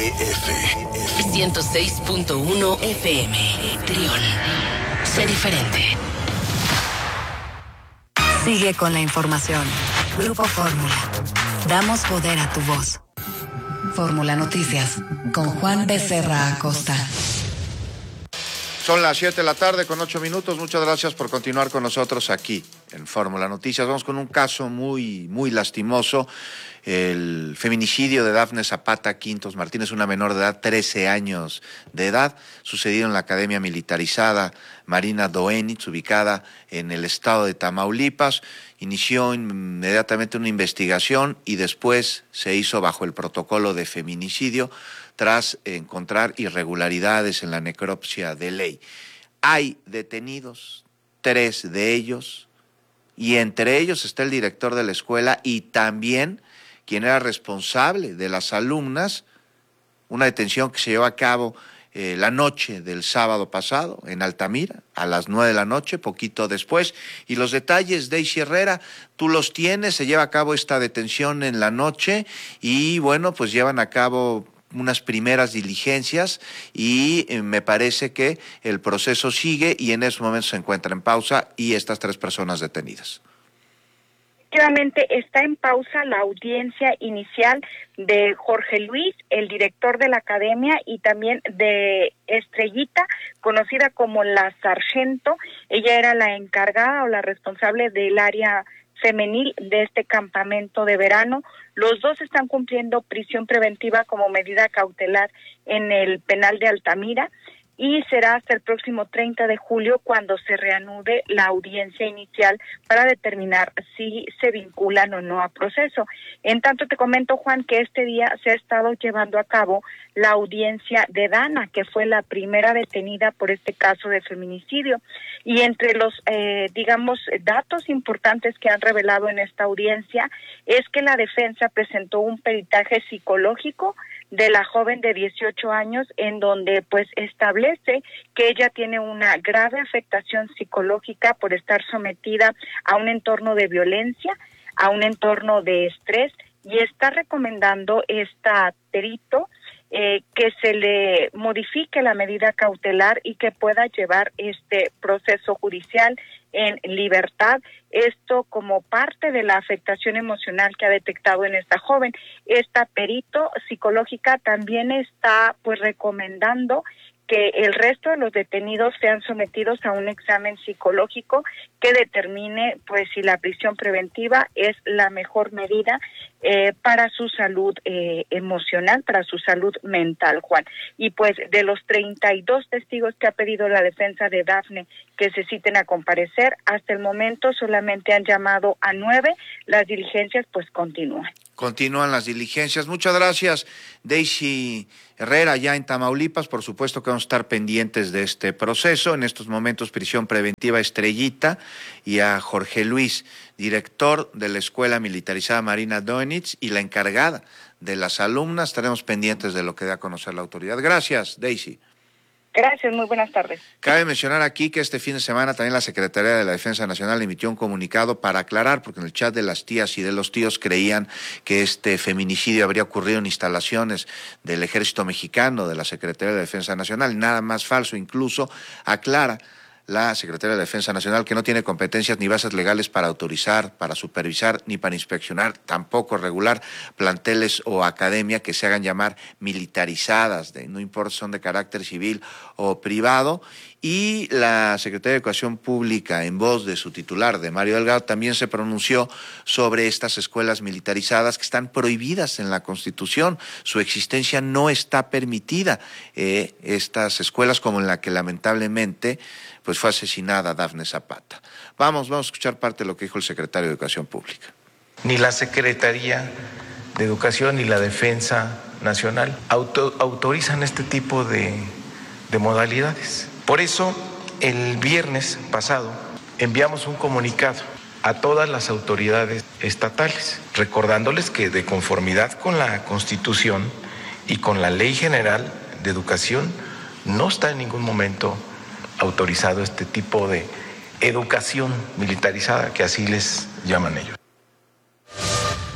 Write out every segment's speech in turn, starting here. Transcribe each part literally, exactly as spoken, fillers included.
F. ciento seis punto uno F M. Trión. Sé diferente. Sigue con la información. Grupo Fórmula. Damos poder a tu voz. Fórmula Noticias. Con Juan Becerra Acosta. Son las siete de la tarde con ocho minutos. Muchas gracias por continuar con nosotros aquí en Fórmula Noticias. Vamos con un caso muy, muy lastimoso. El feminicidio de Dafne Zapata Quintos Martínez, una menor de edad, trece años de edad, sucedido en la Academia Militarizada Marina Doenitz, ubicada en el estado de Tamaulipas. Inició inmediatamente una investigación y después se hizo bajo el protocolo de feminicidio tras encontrar irregularidades en la necropsia de ley. Hay detenidos, tres de ellos, y entre ellos está el director de la escuela y también quien era responsable de las alumnas, una detención que se llevó a cabo eh, la noche del sábado pasado en Altamira, a las nueve de la noche, poquito después. Y los detalles, Daisy Herrera, tú los tienes, se lleva a cabo esta detención en la noche y bueno, pues llevan a cabo unas primeras diligencias y eh, me parece que el proceso sigue y en esos momentos se encuentra en pausa y estas tres personas detenidas. Efectivamente, está en pausa la audiencia inicial de Jorge Luis, el director de la academia, y también de Estrellita, conocida como la sargento. Ella era la encargada o la responsable del área femenil de este campamento de verano. Los dos están cumpliendo prisión preventiva como medida cautelar en el penal de Altamira y será hasta el próximo treinta de julio cuando se reanude la audiencia inicial para determinar si se vinculan o no a proceso. En tanto te comento, Juan, que este día se ha estado llevando a cabo la audiencia de Dana, que fue la primera detenida por este caso de feminicidio. Y entre los, eh, digamos, datos importantes que han revelado en esta audiencia es que la defensa presentó un peritaje psicológico de la joven de dieciocho años, en donde pues establece que ella tiene una grave afectación psicológica por estar sometida a un entorno de violencia, a un entorno de estrés, y está recomendando esta perito eh, que se le modifique la medida cautelar y que pueda llevar este proceso judicial en libertad, esto como parte de la afectación emocional que ha detectado en esta joven. Esta perito psicológica también está pues recomendando que el resto de los detenidos sean sometidos a un examen psicológico que determine pues si la prisión preventiva es la mejor medida eh, para su salud eh, emocional, para su salud mental, Juan. Y pues de los treinta y dos testigos que ha pedido la defensa de Dafne que se citen a comparecer, hasta el momento solamente han llamado a nueve. Las diligencias pues continúan. Continúan las diligencias. Muchas gracias, Daisy Herrera, ya en Tamaulipas. Por supuesto que vamos a estar pendientes de este proceso. En estos momentos, prisión preventiva Estrellita y a Jorge Luis, director de la Escuela Militarizada Marina Doenitz y la encargada de las alumnas. Estaremos pendientes de lo que dé a conocer la autoridad. Gracias, Daisy. Gracias, muy buenas tardes. Cabe mencionar aquí que este fin de semana también la Secretaría de la Defensa Nacional emitió un comunicado para aclarar, porque en el chat de las tías y de los tíos creían que este feminicidio habría ocurrido en instalaciones del Ejército Mexicano, de la Secretaría de la Defensa Nacional. Nada más falso, incluso aclara la Secretaría de la Defensa Nacional que no tiene competencias ni bases legales para autorizar, para supervisar, ni para inspeccionar, tampoco regular planteles o academia que se hagan llamar militarizadas, de, no importa si son de carácter civil o privado. Y la Secretaría de Educación Pública, en voz de su titular, de Mario Delgado, también se pronunció sobre estas escuelas militarizadas que están prohibidas en la Constitución. Su existencia no está permitida. Eh, estas escuelas como en la que lamentablemente pues fue asesinada Dafne Zapata. Vamos, vamos a escuchar parte de lo que dijo el secretario de Educación Pública. Ni la Secretaría de Educación ni la Defensa Nacional auto, autorizan este tipo de, de modalidades. Por eso, el viernes pasado enviamos un comunicado a todas las autoridades estatales, recordándoles que de conformidad con la Constitución y con la Ley General de Educación, no está en ningún momento autorizado este tipo de educación militarizada, que así les llaman ellos.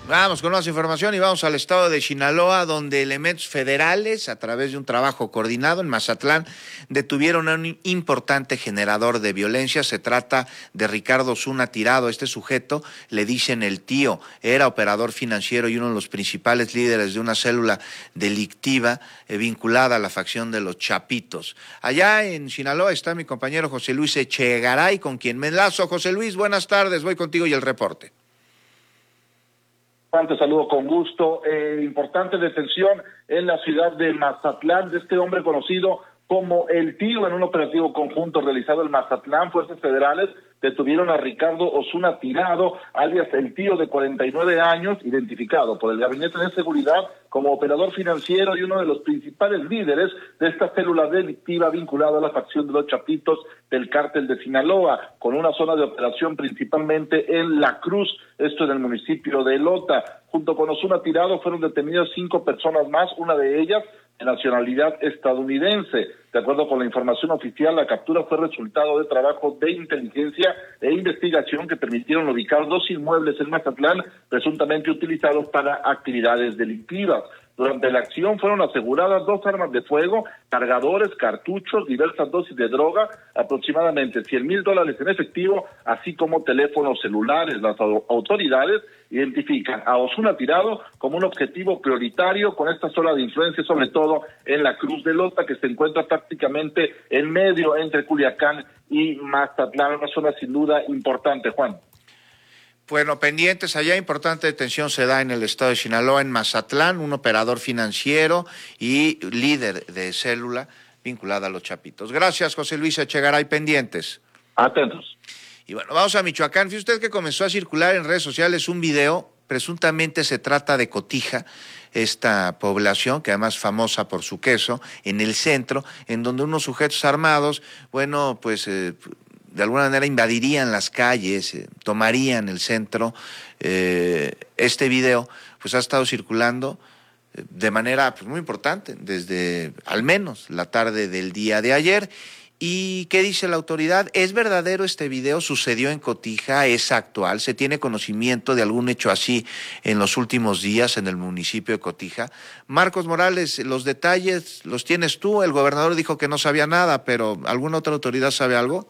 Vamos con más información y vamos al estado de Sinaloa, donde elementos federales, a través de un trabajo coordinado en Mazatlán, detuvieron a un importante generador de violencia. Se trata de Ricardo Osuna Tirado. Este sujeto, le dicen el tío, era operador financiero y uno de los principales líderes de una célula delictiva eh, vinculada a la facción de los Chapitos. Allá en Sinaloa está mi compañero José Luis Echegaray, con quien me enlazo. José Luis, buenas tardes, voy contigo y el reporte. Te saludo con gusto. Eh, importante detención en la ciudad de Mazatlán de este hombre conocido como el tío. En un operativo conjunto realizado en Mazatlán, fuerzas federales detuvieron a Ricardo Osuna Tirado, alias el tío, de cuarenta y nueve años, identificado por el Gabinete de Seguridad como operador financiero y uno de los principales líderes de esta célula delictiva vinculada a la facción de los Chapitos del cártel de Sinaloa, con una zona de operación principalmente en La Cruz, esto en el municipio de Elota. Junto con Osuna Tirado fueron detenidas cinco personas más, una de ellas de nacionalidad estadounidense. De acuerdo con la información oficial, la captura fue resultado de trabajo de inteligencia e investigación que permitieron ubicar dos inmuebles en Mazatlán presuntamente utilizados para actividades delictivas. Durante la acción fueron aseguradas dos armas de fuego, cargadores, cartuchos, diversas dosis de droga, aproximadamente cien mil dólares en efectivo, así como teléfonos celulares. Las autoridades identifican a Osuna Tirado como un objetivo prioritario con esta zona de influencia, sobre todo en la Cruz de Elota, que se encuentra prácticamente en medio entre Culiacán y Mazatlán, una zona sin duda importante, Juan. Bueno, pendientes allá, importante detención se da en el estado de Sinaloa, en Mazatlán, un operador financiero y líder de célula vinculada a los Chapitos. Gracias, José Luis Echegaray, pendientes. Atentos. Y bueno, vamos a Michoacán. Fíjate usted que comenzó a circular en redes sociales un video, presuntamente se trata de Cotija, esta población, que además es famosa por su queso, en el centro, en donde unos sujetos armados, bueno, pues eh, de alguna manera invadirían las calles, eh, tomarían el centro. Eh, este video pues ha estado circulando eh, de manera pues, muy importante desde al menos la tarde del día de ayer. ¿Y qué dice la autoridad? ¿Es verdadero este video? ¿Sucedió en Cotija? ¿Es actual? ¿Se tiene conocimiento de algún hecho así en los últimos días en el municipio de Cotija? Marcos Morales, los detalles los tienes tú. El gobernador dijo que no sabía nada, pero ¿alguna otra autoridad sabe algo?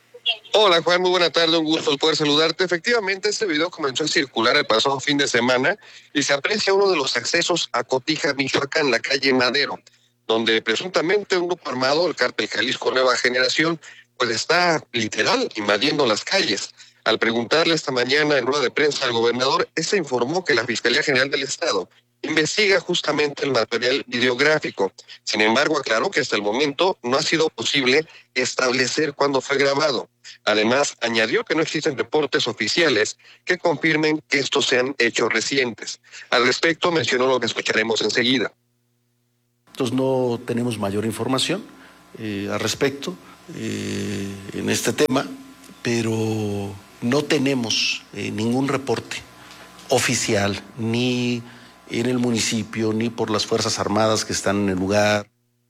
Hola Juan, muy buena tarde, un gusto poder saludarte. Efectivamente, este video comenzó a circular el pasado fin de semana y se aprecia uno de los accesos a Cotija, Michoacán, la calle Madero, donde presuntamente un grupo armado, el cártel Jalisco Nueva Generación, pues está literal invadiendo las calles. Al preguntarle esta mañana en rueda de prensa al gobernador, este informó que la Fiscalía General del Estado investiga justamente el material videográfico. Sin embargo, aclaró que hasta el momento no ha sido posible establecer cuándo fue grabado. Además, añadió que no existen reportes oficiales que confirmen que estos sean hechos recientes. Al respecto, mencionó lo que escucharemos enseguida. Entonces no tenemos mayor información eh, al respecto eh, en este tema, pero no tenemos eh, ningún reporte oficial, ni en el municipio, ni por las Fuerzas Armadas que están en el lugar.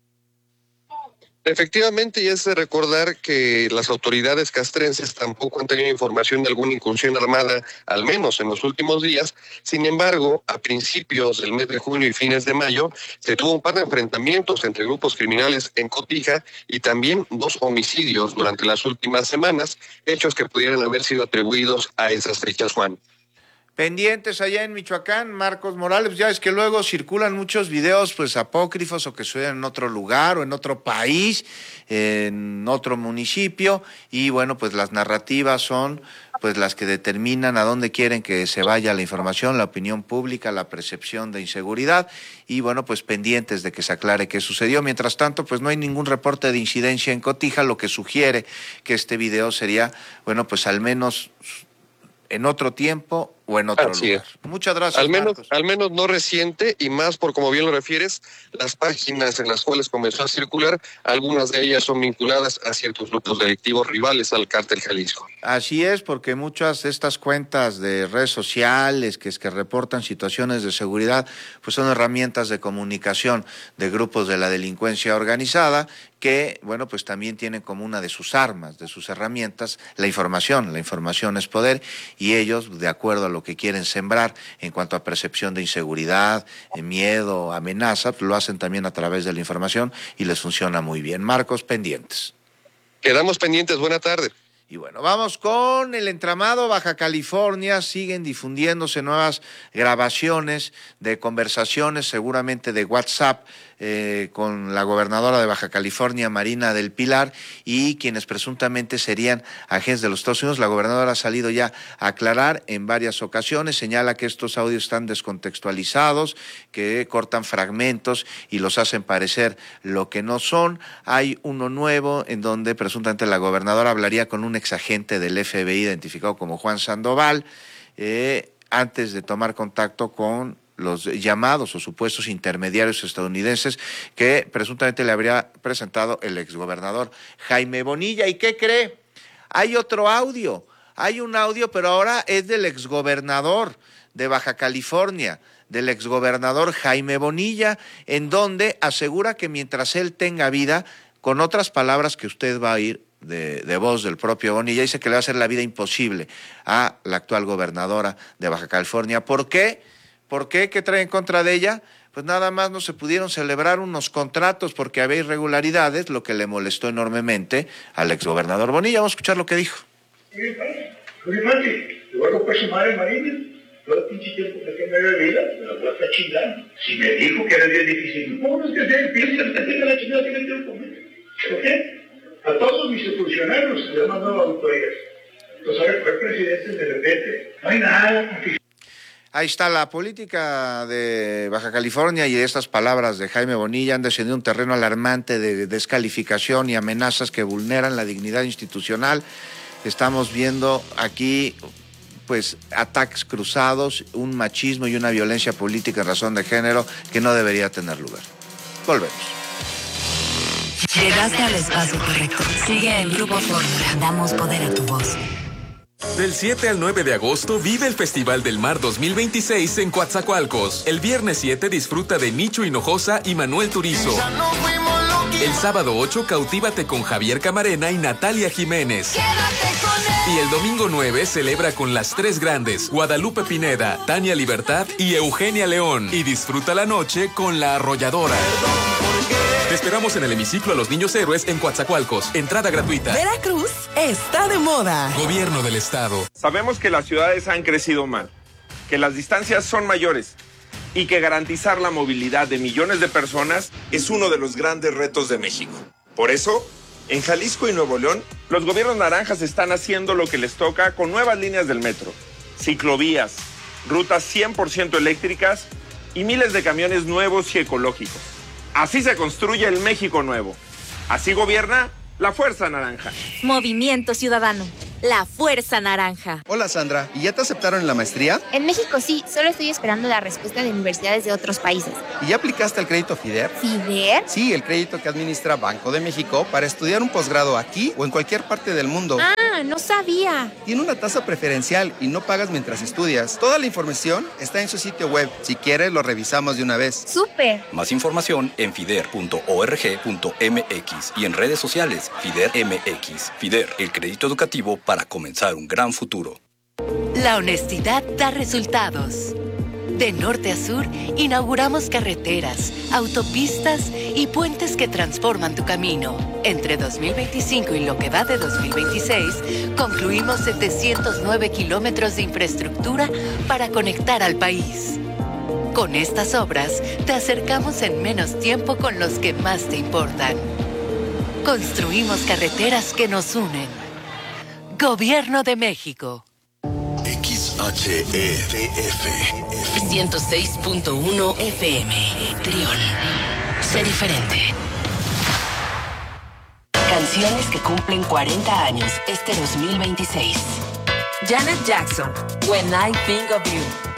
Efectivamente, y es de recordar que las autoridades castrenses tampoco han tenido información de alguna incursión armada, al menos en los últimos días. Sin embargo, a principios del mes de junio y fines de mayo, se tuvo un par de enfrentamientos entre grupos criminales en Cotija y también dos homicidios durante las últimas semanas, hechos que pudieran haber sido atribuidos a esas fechas, Juan. Pendientes allá en Michoacán, Marcos Morales, ya es que luego circulan muchos videos pues apócrifos o que suceden en otro lugar o en otro país, en otro municipio, y bueno, pues las narrativas son pues las que determinan a dónde quieren que se vaya la información, la opinión pública, la percepción de inseguridad, y bueno, pues pendientes de que se aclare qué sucedió. Mientras tanto, pues no hay ningún reporte de incidencia en Cotija, lo que sugiere que este video sería, bueno, pues al menos en otro tiempo o en otro Así lugar. Es. Muchas gracias, al menos, Marcos. Al menos no reciente, y más por como bien lo refieres, las páginas en las cuales comenzó a circular, algunas de ellas son vinculadas a ciertos grupos delictivos rivales al cártel Jalisco. Así es, porque muchas de estas cuentas de redes sociales que es que reportan situaciones de seguridad, pues son herramientas de comunicación de grupos de la delincuencia organizada que, bueno, pues también tienen como una de sus armas, de sus herramientas, la información. La información es poder, y ellos, de acuerdo a lo que quieren sembrar en cuanto a percepción de inseguridad, miedo, amenaza, lo hacen también a través de la información y les funciona muy bien. Marcos, pendientes. Quedamos pendientes, buena tarde. Y bueno, vamos con el entramado Baja California. Siguen difundiéndose nuevas grabaciones de conversaciones, seguramente de WhatsApp, eh, con la gobernadora de Baja California, Marina del Pilar, y quienes presuntamente serían agentes de los Estados Unidos. La gobernadora ha salido ya a aclarar en varias ocasiones, señala que estos audios están descontextualizados, que cortan fragmentos y los hacen parecer lo que no son. Hay uno nuevo en donde presuntamente la gobernadora hablaría con un exagente del F B I identificado como Juan Sandoval, eh, antes de tomar contacto con los llamados o supuestos intermediarios estadounidenses que presuntamente le habría presentado el exgobernador Jaime Bonilla. ¿Y qué cree? Hay otro audio, hay un audio, pero ahora es del exgobernador de Baja California, del exgobernador Jaime Bonilla, en donde asegura que mientras él tenga vida, con otras palabras que usted va a oír de, de voz del propio Bonilla, dice que le va a hacer la vida imposible a la actual gobernadora de Baja California. ¿Por qué? ¿Por qué? ¿Qué trae en contra de ella? Pues nada más no se pudieron celebrar unos contratos porque había irregularidades, lo que le molestó enormemente al exgobernador Bonilla. Vamos a escuchar lo que dijo. Oye, Mati, te voy a romper su madre Marina. Todo el pinche tiempo que tenga de vida, me la voy a estar chingando. Si me dijo que era bien difícil, ¿cómo no es que sea difícil? Que tenga la chingada que me quiero comer. ¿Por qué? A todos mis funcionarios les he mandado auditorías. Entonces, ahora fue presidente de repente. No hay nada. Ahí está la política de Baja California, y estas palabras de Jaime Bonilla han descendido un terreno alarmante de descalificación y amenazas que vulneran la dignidad institucional. Estamos viendo aquí pues ataques cruzados, un machismo y una violencia política en razón de género que no debería tener lugar. Volvemos. Llegaste al espacio correcto. Sigue en Grupo Fórmula. Damos poder a tu voz. Del siete al nueve de agosto vive el Festival del Mar dos mil veintiséis en Coatzacoalcos. El viernes siete disfruta de Nicho Hinojosa y Manuel Turizo. El sábado ocho cautívate con Javier Camarena y Natalia Jiménez. Y el domingo nueve celebra con las tres grandes, Guadalupe Pineda, Tania Libertad y Eugenia León. Y disfruta la noche con La Arrolladora. Te esperamos en el hemiciclo a los Niños Héroes en Coatzacoalcos. Entrada gratuita. Veracruz está de moda. Gobierno del Estado. Sabemos que las ciudades han crecido mal, que las distancias son mayores y que garantizar la movilidad de millones de personas es uno de los grandes retos de México. Por eso, en Jalisco y Nuevo León, los gobiernos naranjas están haciendo lo que les toca con nuevas líneas del metro, ciclovías, rutas cien por ciento eléctricas y miles de camiones nuevos y ecológicos. Así se construye el México nuevo. Así gobierna la Fuerza Naranja. Movimiento Ciudadano. La Fuerza Naranja. Hola Sandra, ¿y ya te aceptaron en la maestría? En México sí, solo estoy esperando la respuesta de universidades de otros países. ¿Y ya aplicaste el crédito FIDER? ¿FIDER? Sí, el crédito que administra Banco de México para estudiar un posgrado aquí o en cualquier parte del mundo. Ah, no sabía. Tiene una tasa preferencial y no pagas mientras estudias. Toda la información está en su sitio web. Si quieres, lo revisamos de una vez. ¡Súper! Más información en fider punto org punto mx y en redes sociales FIDER M X. FIDER, el crédito educativo para para comenzar un gran futuro. La honestidad da resultados. De norte a sur, inauguramos carreteras, autopistas y puentes que transforman tu camino. Entre dos mil veinticinco y lo que va de dos mil veintiséis, concluimos setecientos nueve kilómetros de infraestructura para conectar al país. Con estas obras, te acercamos en menos tiempo con los que más te importan. Construimos carreteras que nos unen. Gobierno de México. X H E D F ciento seis punto uno F M. Trión. Sé diferente. Canciones que cumplen cuarenta años este dos mil veintiséis. Janet Jackson, When I Think of You.